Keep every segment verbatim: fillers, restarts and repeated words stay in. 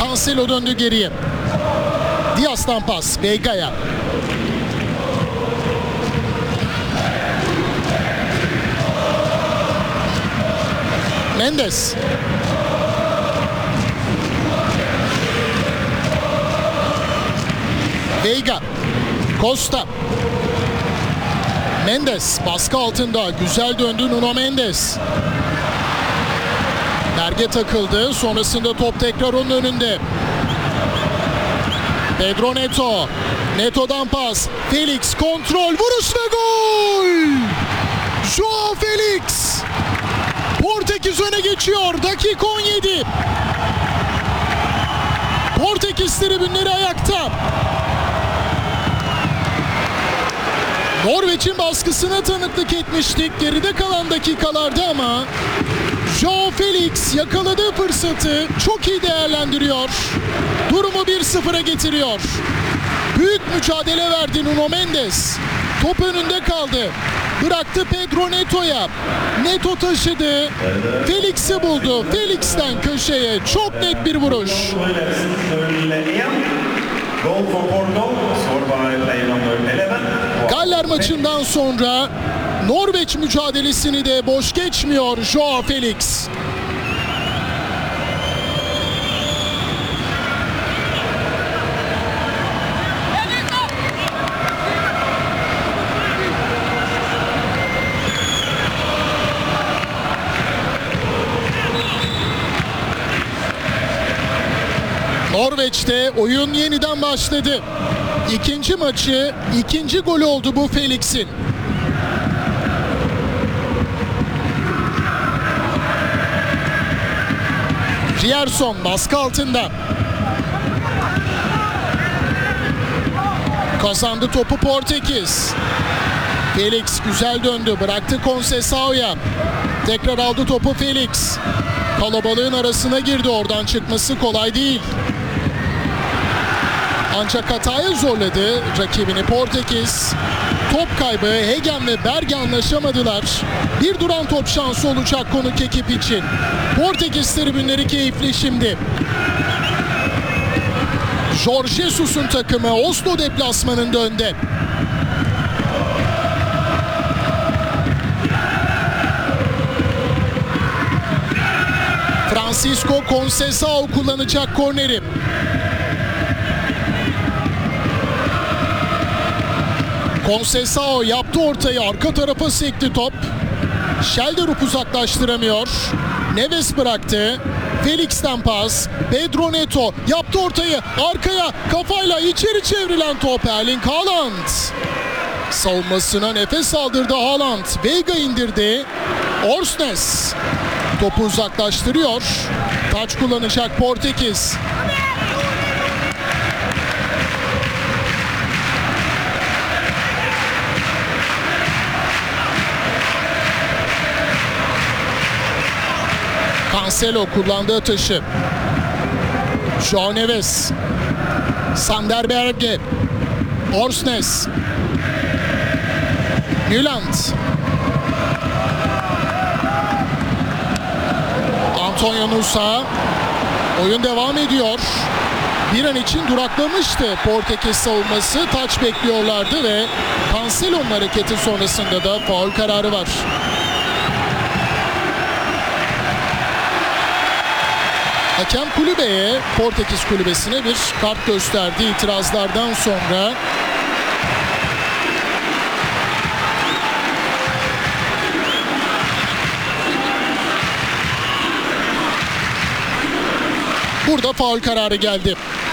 Cancelo döndü geriye. Diaz'dan pas Veiga'ya. Mendes. Veiga. Costa. Mendes baskı altında. Güzel döndü Nuno Mendes. Berge takıldı. Sonrasında top tekrar onun önünde. Pedro Neto. Neto'dan pas. Felix kontrol. Vuruş ve gol! Joao Felix. Portekiz öne geçiyor. Dakika on yedi. Portekiz tribünleri ayakta. Norveç'in baskısına tanıklık etmiştik geride kalan dakikalarda ama Joao Felix yakaladığı fırsatı çok iyi değerlendiriyor. Durumu bir sıfıra getiriyor. Büyük mücadele verdi Nuno Mendes. Top önünde kaldı. Bıraktı Pedro Neto'ya. Neto taşıdı. Felix'i buldu. Felix'ten köşeye çok net bir vuruş. Galler maçından sonra Norveç mücadelesini de boş geçmiyor Joao Felix. Norveç'te oyun yeniden başladı. İkinci maçı, ikinci golü oldu bu Felix'in. Rierson baskı altında. Kazandı topu Portekiz. Felix güzel döndü, bıraktı Conceição'ya. Tekrar aldı topu Felix. Kalabalığın arasına girdi, oradan çıkması kolay değil. Ancak hataya zorladı rakibini Portekiz. Top kaybı, Hegen ve Berge anlaşamadılar. Bir duran top şansı olacak konuk ekip için. Portekiz tribünleri keyifli şimdi. Jorge Jesus'un takımı Oslo deplasmanında önde. Francisco Conceição kullanacak korneri. Conceição yaptı ortayı, arka tarafa sekti top. Schelderup uzaklaştıramıyor. Neves bıraktı. Felix'ten pas. Pedro Neto yaptı ortayı, arkaya kafayla içeri çevrilen top Erling Haaland. Savunmasına nefes aldırdı Haaland. Veiga indirdi. Orsnes topu uzaklaştırıyor. Taç kullanacak Portekiz. Cancelo kullandığı atışı. Joao Neves. Sander Berge. Orsnes. Nyland. Antonio Nusa. Oyun devam ediyor. Bir an için duraklamıştı Portekiz savunması. Taç bekliyorlardı ve Cancelo'nun hareketi sonrasında da faul kararı var. Hakem kulübeye, Portekiz kulübesine bir kart gösterdi itirazlardan sonra. Burada faul kararı geldi.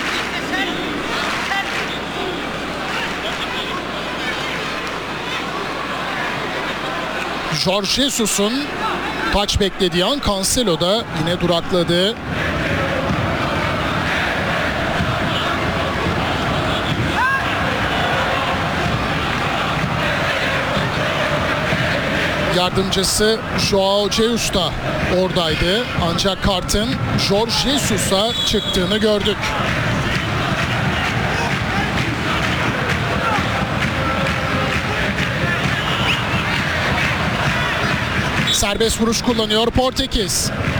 Jorge Jesus'un taç beklediği an Cancelo da yine durakladı. Yardımcısı Joao Jesus da oradaydı. Ancak kartın Jorge Jesus'a çıktığını gördük. Serbest vuruş kullanıyor Portekiz.